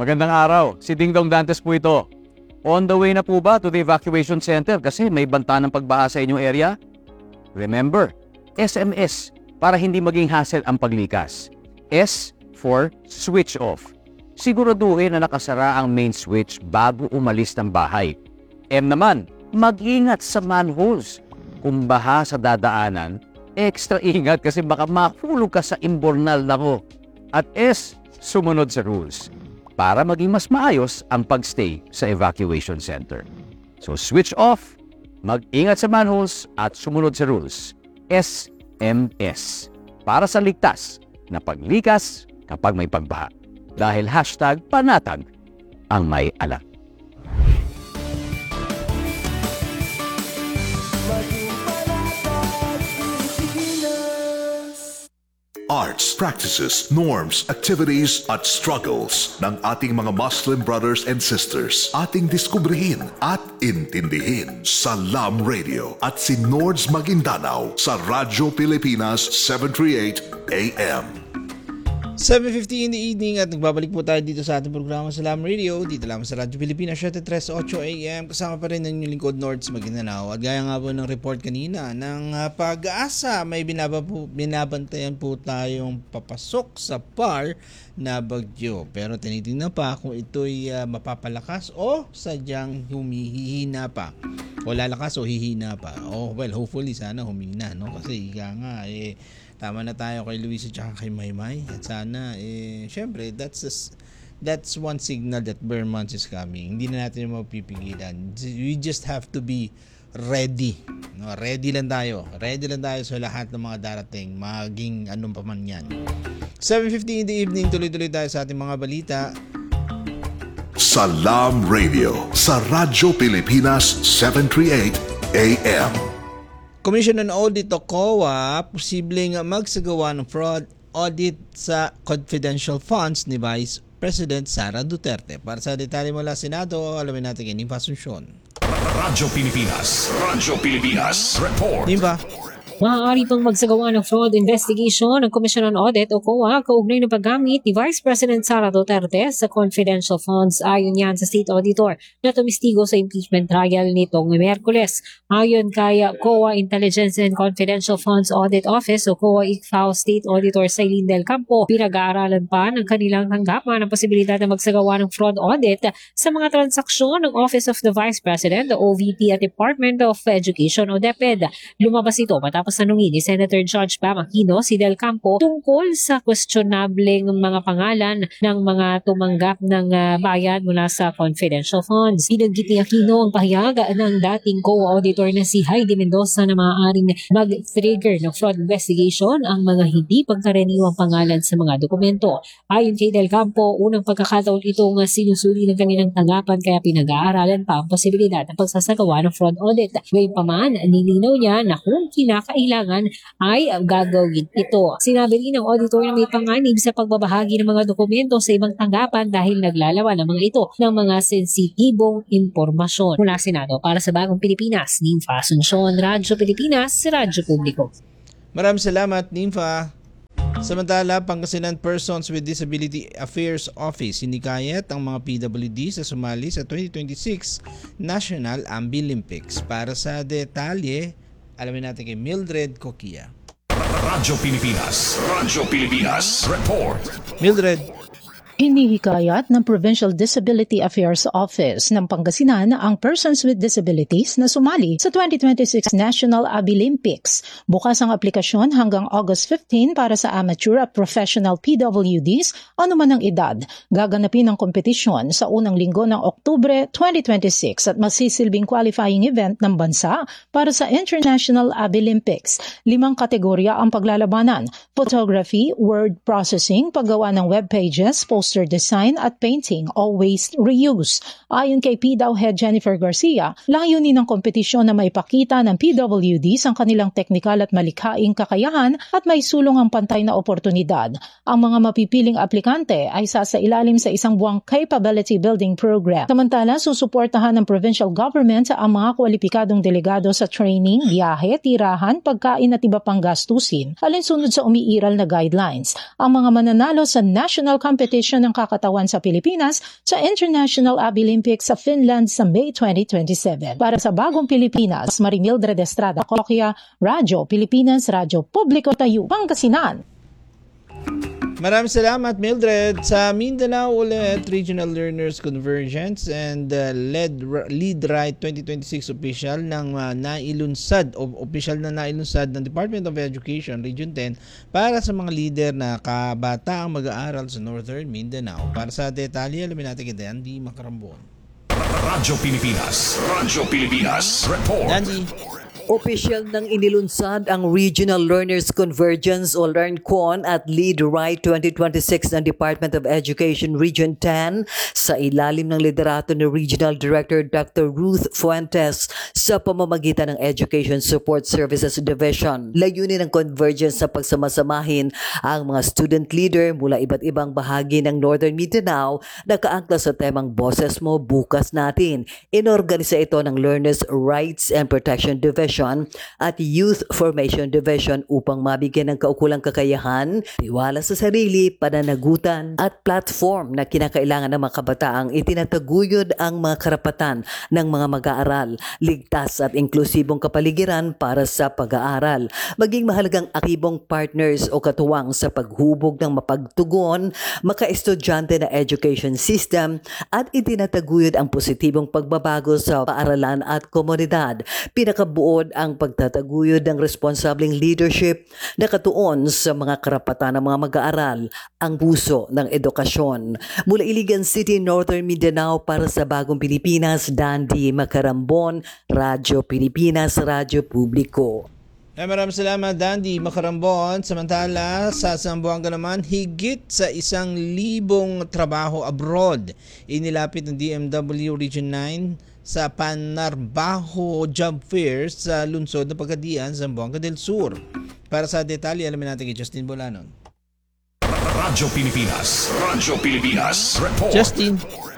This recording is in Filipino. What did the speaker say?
Magandang araw. Si Ding Dong Dantes po ito. On the way na po ba to the evacuation center kasi may banta ng pagbaha sa inyong area? Remember, SMS para hindi maging hassle ang paglikas. S for switch off. Siguraduhin na nakasara ang main switch bago umalis ng bahay. M naman, mag-ingat sa manholes. Kung baha sa dadaanan, extra ingat kasi baka mahulog ka sa imbornal nako. At S, sumunod sa rules para maging mas maayos ang pagstay sa evacuation center. So switch off, mag-ingat sa manholes at sumunod sa rules. SMS para sa ligtas na paglikas kapag may pagbaha. Dahil #panatag ang may alam. Arts, practices, norms, activities at struggles ng ating mga Muslim brothers and sisters. Ating diskubrihin at intindihin sa LAM Radio at si Nords Maguindanao sa Radyo Pilipinas 738 AM. 7:50 in the evening at nagbabalik po tayo dito sa ating programa sa LAM Radio, dito lamang sa Radyo Pilipinas 738 AM. Kasama pa rin ng inyong lingkod Nords Maguindanao. At gaya nga po ng report kanina ng Pag-asa, may binabantayan po tayong papasok sa PAR na bagyo. Pero tinitingnan pa kung ito'y mapapalakas o sadyang humihina pa. O lalakas o hihina pa. Oh, well, hopefully sana humina, no? Kasi nga tama na tayo kay Luisa at kay Maymay. At sana, syempre, that's one signal that bare months is coming. Hindi na natin mapipigilan. We just have to be ready. No, ready lang tayo. Ready lang tayo sa lahat ng mga darating. Maging anong pa man yan. 7:50 in the evening, tuloy-tuloy tayo sa ating mga balita. Sa LAM Radio, sa Radyo Pilipinas 738 AM. Commission on Audit o COA, posibleng magsagawa ng fraud audit sa confidential funds ni Vice President Sara Duterte. Para sa detalye mula Senado, alamin natin kay Nimpa Asuncion. Radyo Pilipinas Report. Nimpa. Maaari pang magsagawa ng fraud investigation ng Commission on Audit o COA kaugnay ng paggamit ni Vice President Sara Duterte sa confidential funds. Ayon yan sa State Auditor na tumistigo sa impeachment trial nitong Miyerkules. Ayon kay COA Intelligence and Confidential Funds Audit Office o COA ICFAO State Auditor Sailin Del Campo, pinag-aaralan pa ng kanilang tanggapan ang posibilidad na magsagawa ng fraud audit sa mga transaksyon ng Office of the Vice President, the OVP at Department of Education o DepEd. Lumabas ito matapos tanungin ni Senator George Bam Aquino si Del Campo tungkol sa questionableng mga pangalan ng mga tumanggap ng bayad mula sa confidential funds. Binanggit ni Aquino ang pahayag ng dating co-auditor na si Heidi Mendoza na maaaring mag-trigger ng fraud investigation ang mga hindi pagkaraniwang pangalan sa mga dokumento. Ayon kay Del Campo, unang pagkakataon itong sinusuri ng kanilang tanggapan kaya pinag-aaralan pa ang posibilidad ng pagsasagawa ng fraud audit. Gayunpaman, nilinaw niya na kung kinakailangan ay gagawin ito. Sinabi rin ng auditor na may panganib sa pagbabahagi ng mga dokumento sa ibang tanggapan dahil naglalaman ng mga ito ng mga sensitibong impormasyon. Mula Senado para sa Bagong Pilipinas, Nimfa Asuncion, Radyo Pilipinas, Radyo Publiko. Maraming salamat, Nimfa. Samantala, Pangasinan Persons with Disability Affairs Office hinikayat ang mga PWD sa sumali sa 2026 National Ambilympics. Para sa detalye, alamin natin kay Mildred Coquia. Radyo Pilipinas Report. Mildred. Hinihikayat ng Provincial Disability Affairs Office ng Pangasinan ang persons with disabilities na sumali sa 2026 National Ambilympics. Bukas ang aplikasyon hanggang August 15 para sa amateur at professional PWDs anuman ang edad. Gaganapin ang kompetisyon sa unang linggo ng Oktubre 2026 at masisilbing qualifying event ng bansa para sa International Ambilympics. 5 kategorya ang paglalabanan: photography, word processing, paggawa ng web pages, poster design at painting, always reuse. Ayon kay PDAW Head Jennifer Garcia, layunin ng kompetisyon na maipakita ng PWDs ang kanilang teknikal at malikhaing kakayahan at may sulong ang pantay na oportunidad. Ang mga mapipiling aplikante ay sasailalim sa isang buwang capability building program. Samantala, susuportahan ng provincial government ang mga kwalipikadong delegado sa training, biyahe, tirahan, pagkain at iba pang gastusin, alinsunod sa umiiral na guidelines. Ang mga mananalo sa national competition ng kakatawan sa Pilipinas sa International Abilimpics sa Finland sa May 2027. Para sa Bagong Pilipinas, Marimildred Estrada Colloquia, Radyo Pilipinas, Radyo Publiko Tayo, Pangasinan. Maraming salamat, Mildred. Sa Mindanao ulit, Regional Learners Convergence and Lead Right 2026 official ng nailunsad ng Department of Education Region 10 para sa mga leader na kabataang mag-aaral sa Northern Mindanao. Para sa detalye, alamin natin kay Dandy Macarambon. Radyo Pilipinas Report. Dandy. Opisyal nang inilunsad ang Regional Learners Convergence o LearnCon at Lead Right 2026 ng Department of Education Region 10 sa ilalim ng liderato ni Regional Director Dr. Ruth Fuentes sa pamamagitan ng Education Support Services Division. Layunin ng convergence sa pagsamasamahin ang mga student leader mula iba't ibang bahagi ng Northern Mindanao na kaangkla sa temang Boses Mo, Bukas Natin. Inorganisa ito ng Learners Rights and Protection Division at Youth Formation Division upang mabigyan ng kaukulang kakayahan, tiwala sa sarili, pananagutan at platform na kinakailangan ng mga kabataang itinataguyod ang mga karapatan ng mga mag-aaral, ligtas at inklusibong kapaligiran para sa pag-aaral, maging mahalagang akibong partners o katuwang sa paghubog ng mapagtugon, maka-estudyante na education system at itinataguyod ang positibong pagbabago sa paaralan at komunidad. Pinakabuod ang pagtataguyod ng responsableng leadership na katuon sa mga karapatan ng mga mag-aaral, ang puso ng edukasyon. Mula Iligan City, Northern Mindanao para sa Bagong Pilipinas, Dandy Macarambon, Radyo Pilipinas, Radyo Publiko. Maraming salamat, Dandy Macarambon. Samantala, sa Zamboanga naman, higit sa 1,000 trabaho abroad inilapit ng DMW Region 9 sa Panarbaho Job Fair sa lungsod ng Pagadian, Zamboanga del Sur. Para sa detalye, alamin natin kay Justin Bolanon. Radyo Pilipinas Report. Justin.